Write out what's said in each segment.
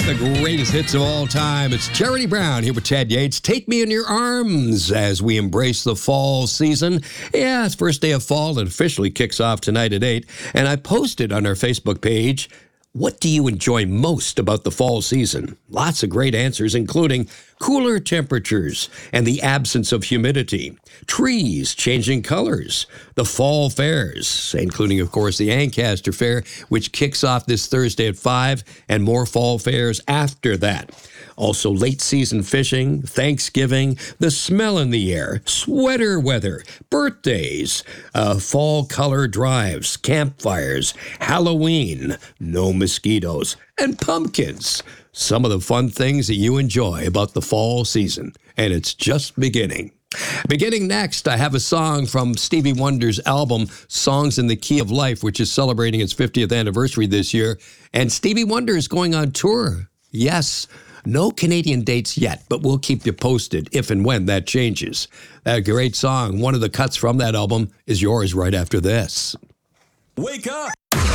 the greatest hits of all time. It's Charity Brown here with Chad Yates. Take me in your arms as we embrace the fall season. Yeah, it's first day of fall and officially kicks off tonight at 8. And I posted on our Facebook page, what do you enjoy most about the fall season? Lots of great answers, including cooler temperatures and the absence of humidity, trees changing colors, the fall fairs, including, of course, the Ancaster Fair, which kicks off this Thursday at 5, and more fall fairs after that. Also, late season fishing, Thanksgiving, the smell in the air, sweater weather, birthdays, fall color drives, campfires, Halloween, no mosquitoes, and pumpkins. Some of the fun things that you enjoy about the fall season. And it's just beginning. Beginning next, I have a song from Stevie Wonder's album, Songs in the Key of Life, which is celebrating its 50th anniversary this year. And Stevie Wonder is going on tour. Yes. No Canadian dates yet, but we'll keep you posted if and when that changes. That great song, one of the cuts from that album, is yours right after this. Wake up!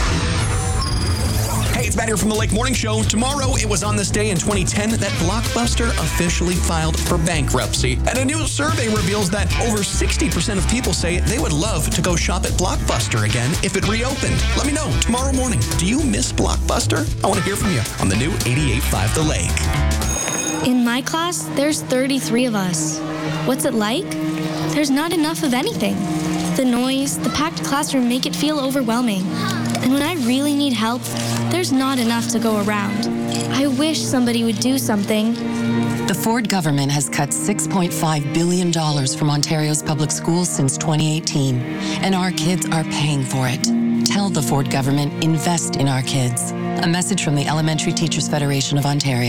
Hey, it's Matt here from the Lake Morning Show. Tomorrow, it was on this day in 2010 that Blockbuster officially filed for bankruptcy. And a new survey reveals that over 60% of people say they would love to go shop at Blockbuster again if it reopened. Let me know tomorrow morning. Do you miss Blockbuster? I want to hear from you on the new 88.5 The Lake. In my class, there's 33 of us. What's it like? There's not enough of anything. The noise, the packed classroom make it feel overwhelming. And when I really need help, there's not enough to go around. I wish somebody would do something. The Ford government has cut $6.5 billion from Ontario's public schools since 2018, and our kids are paying for it. Tell the Ford government, invest in our kids. A message from the Elementary Teachers Federation of Ontario.